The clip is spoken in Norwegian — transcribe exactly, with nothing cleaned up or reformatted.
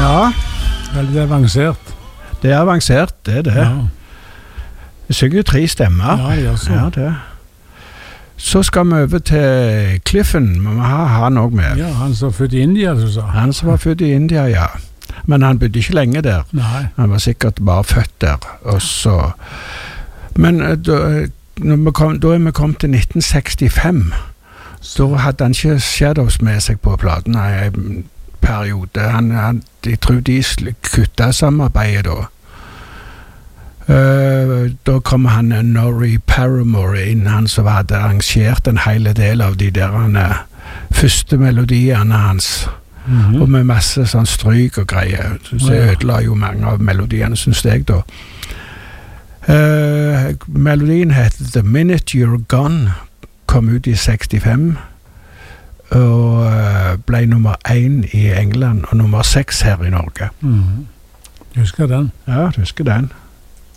Ja. Veldig avansert. Det er avansert, det er det. Ja. Det synger tre stemmer. Ja, det gjør så. Ja, det. Så skal vi over til Cliffen. Vi må ha han også med. Ja, han som var født i India, du sa. Han som var født i India, ja. Men han bodde ikke lenge der. Nei. Han var sikkert bare født der. Og så... Men da, når vi kom, da er vi kommet til nitten sekstifem. Da hadde han ikke Shadows med seg på platen i en periode. Han, han, jeg tror de kuttet samarbeidet da. Uh, da kom han Norrie Paramore inn, han som hadde arrangert en hele del av de der han, første melodiene hans. Mm-hmm. Og med masse sånn stryk og greier. Så jeg ødela jo mange av melodiene, synes jeg da. Uh, melodien heter The Minute You're Gone, kom ut i sekstifem, og uh, ble nummer én i England, og nummer seks her i Norge. Mm-hmm. Du husker den? Ja, du husker den.